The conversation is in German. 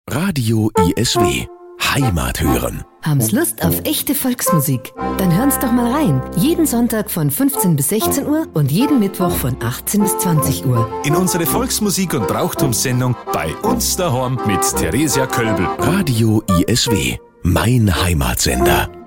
Radio ISW. Heimat hören. Haben's Lust auf echte Volksmusik? Dann hören's doch mal rein. Jeden Sonntag von 15 bis 16 Uhr und jeden Mittwoch von 18 bis 20 Uhr. In unsere Volksmusik- und Brauchtumssendung bei uns daheim mit Theresia Kölbel. Radio ISW. Mein Heimatsender.